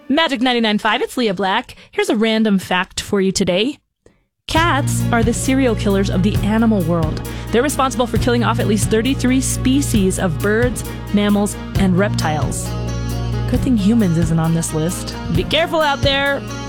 Magic 99.5, it's Leah Black. Here's a random fact for you today. Cats are the serial killers of the animal world. They're responsible for killing off at least 33 species of birds, mammals, and reptiles. Good thing humans isn't on this list. Be careful out there.